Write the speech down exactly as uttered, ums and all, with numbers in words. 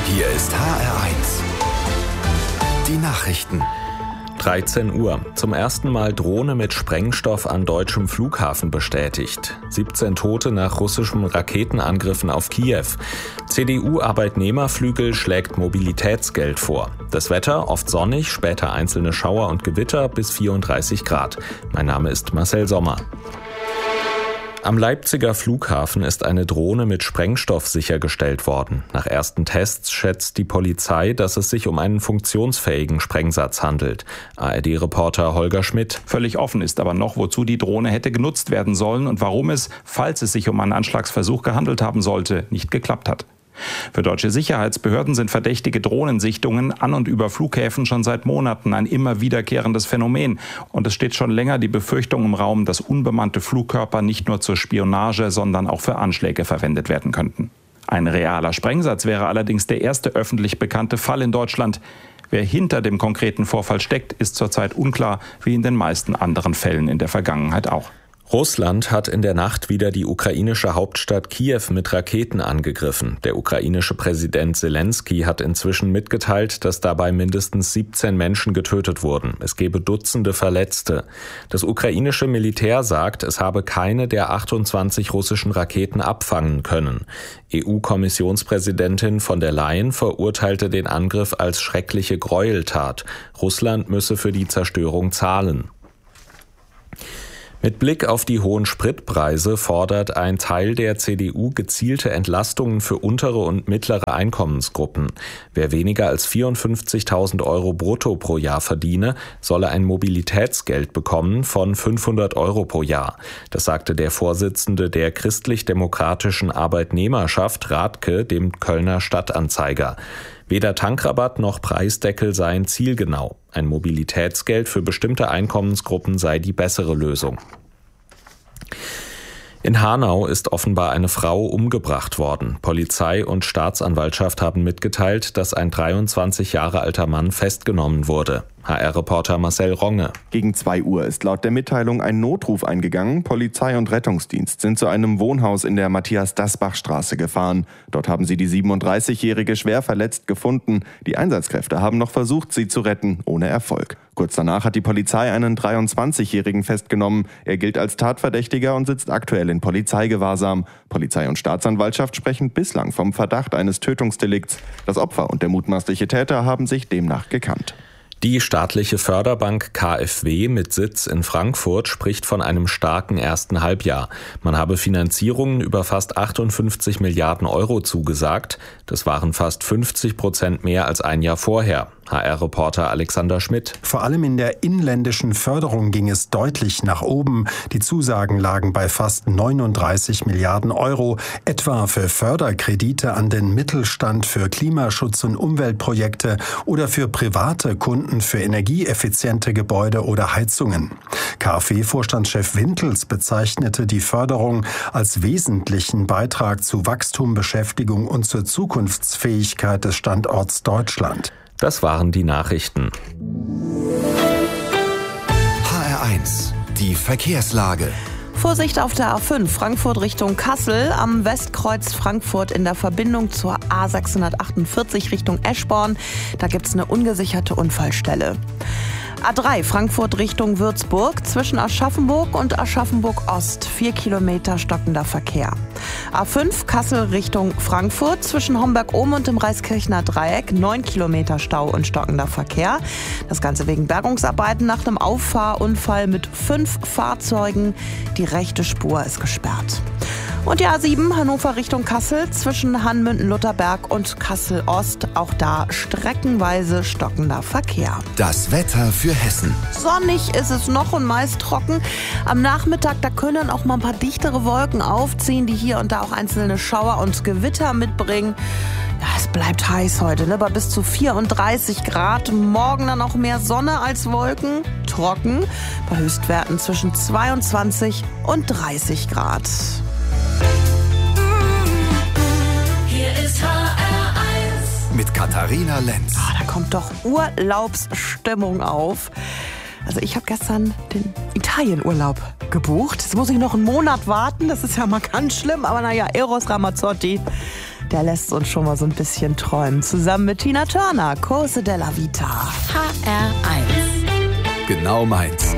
Hier ist H R eins. Die Nachrichten. dreizehn Uhr. Zum ersten Mal Drohne mit Sprengstoff an deutschem Flughafen bestätigt. siebzehn Tote nach russischen Raketenangriffen auf Kiew. C D U-Arbeitnehmerflügel schlägt Mobilitätsgeld vor. Das Wetter oft sonnig, später einzelne Schauer und Gewitter bis vierunddreißig Grad. Mein Name ist Marcel Sommer. Am Leipziger Flughafen ist eine Drohne mit Sprengstoff sichergestellt worden. Nach ersten Tests schätzt die Polizei, dass es sich um einen funktionsfähigen Sprengsatz handelt. A R D-Reporter Holger Schmidt. Völlig offen ist aber noch, wozu die Drohne hätte genutzt werden sollen und warum es, falls es sich um einen Anschlagsversuch gehandelt haben sollte, nicht geklappt hat. Für deutsche Sicherheitsbehörden sind verdächtige Drohnensichtungen an und über Flughäfen schon seit Monaten ein immer wiederkehrendes Phänomen. Und es steht schon länger die Befürchtung im Raum, dass unbemannte Flugkörper nicht nur zur Spionage, sondern auch für Anschläge verwendet werden könnten. Ein realer Sprengsatz wäre allerdings der erste öffentlich bekannte Fall in Deutschland. Wer hinter dem konkreten Vorfall steckt, ist zurzeit unklar, wie in den meisten anderen Fällen in der Vergangenheit auch. Russland hat in der Nacht wieder die ukrainische Hauptstadt Kiew mit Raketen angegriffen. Der ukrainische Präsident Selenskyj hat inzwischen mitgeteilt, dass dabei mindestens siebzehn Menschen getötet wurden. Es gebe Dutzende Verletzte. Das ukrainische Militär sagt, es habe keine der achtundzwanzig russischen Raketen abfangen können. E U-Kommissionspräsidentin von der Leyen verurteilte den Angriff als schreckliche Gräueltat. Russland müsse für die Zerstörung zahlen. Mit Blick auf die hohen Spritpreise fordert ein Teil der C D U gezielte Entlastungen für untere und mittlere Einkommensgruppen. Wer weniger als vierundfünfzigtausend Euro brutto pro Jahr verdiene, solle ein Mobilitätsgeld bekommen von fünfhundert Euro pro Jahr. Das sagte der Vorsitzende der christlich-demokratischen Arbeitnehmerschaft Rathke dem Kölner Stadtanzeiger. Weder Tankrabatt noch Preisdeckel seien zielgenau. Ein Mobilitätsgeld für bestimmte Einkommensgruppen sei die bessere Lösung. In Hanau ist offenbar eine Frau umgebracht worden. Polizei und Staatsanwaltschaft haben mitgeteilt, dass ein dreiundzwanzig Jahre alter Mann festgenommen wurde. H R-Reporter Marcel Ronge. Gegen zwei Uhr ist laut der Mitteilung ein Notruf eingegangen. Polizei und Rettungsdienst sind zu einem Wohnhaus in der Matthias-Dasbach-Straße gefahren. Dort haben sie die siebenunddreißigjährige schwer verletzt gefunden. Die Einsatzkräfte haben noch versucht, sie zu retten, ohne Erfolg. Kurz danach hat die Polizei einen dreiundzwanzigjährigen festgenommen. Er gilt als Tatverdächtiger und sitzt aktuell in Polizeigewahrsam. Polizei und Staatsanwaltschaft sprechen bislang vom Verdacht eines Tötungsdelikts. Das Opfer und der mutmaßliche Täter haben sich demnach gekannt. Die staatliche Förderbank K f W mit Sitz in Frankfurt spricht von einem starken ersten Halbjahr. Man habe Finanzierungen über fast achtundfünfzig Milliarden Euro zugesagt. Das waren fast fünfzig Prozent mehr als ein Jahr vorher. H R-Reporter Alexander Schmidt. Vor allem in der inländischen Förderung ging es deutlich nach oben. Die Zusagen lagen bei fast neununddreißig Milliarden Euro, etwa für Förderkredite an den Mittelstand, für Klimaschutz- und Umweltprojekte oder für private Kunden für energieeffiziente Gebäude oder Heizungen. K f W-Vorstandschef Wintels bezeichnete die Förderung als wesentlichen Beitrag zu Wachstum, Beschäftigung und zur Zukunftsfähigkeit des Standorts Deutschland. Das waren die Nachrichten. H R eins, die Verkehrslage. Vorsicht auf der A fünf, Frankfurt Richtung Kassel, am Westkreuz Frankfurt in der Verbindung zur A sechshundertachtundvierzig Richtung Eschborn. Da gibt es eine ungesicherte Unfallstelle. A drei, Frankfurt Richtung Würzburg, zwischen Aschaffenburg und Aschaffenburg-Ost, vier Kilometer stockender Verkehr. A fünf, Kassel Richtung Frankfurt, zwischen Homberg-Ohm und dem Reiskirchner Dreieck, neun Kilometer Stau und stockender Verkehr. Das Ganze wegen Bergungsarbeiten nach einem Auffahrunfall mit fünf Fahrzeugen. Die rechte Spur ist gesperrt. Und die A sieben, Hannover Richtung Kassel, zwischen Hannmünden-Lutherberg und Kassel-Ost, auch da streckenweise stockender Verkehr. Das Wetter für Hessen. Sonnig ist es noch und meist trocken. Am Nachmittag, da können auch mal ein paar dichtere Wolken aufziehen, die hier und da auch einzelne Schauer und Gewitter mitbringen. Ja, es bleibt heiß heute, ne? Bei bis zu vierunddreißig Grad. Morgen dann auch mehr Sonne als Wolken. Trocken. Bei Höchstwerten zwischen zweiundzwanzig und dreißig Grad. Hier ist H R eins. Mit Katharina Lenz. Oh, da kommt doch Urlaubsstimmung auf. Also ich habe gestern den Italienurlaub gebucht. Jetzt muss ich noch einen Monat warten. Das ist ja mal ganz schlimm. Aber naja, Eros Ramazzotti, der lässt uns schon mal so ein bisschen träumen. Zusammen mit Tina Turner, Cose della Vita. H R eins. Genau meins.